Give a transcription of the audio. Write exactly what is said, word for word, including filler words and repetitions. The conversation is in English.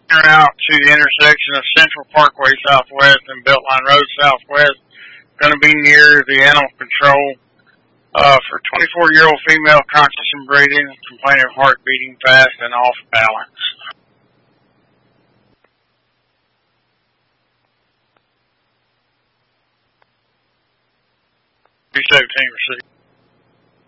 Out to the intersection of Central Parkway Southwest and Beltline Road Southwest. Going to be near the animal control uh, for twenty-four-year-old female conscious and breathing, complaining of heart beating fast and off balance. three seventeen received.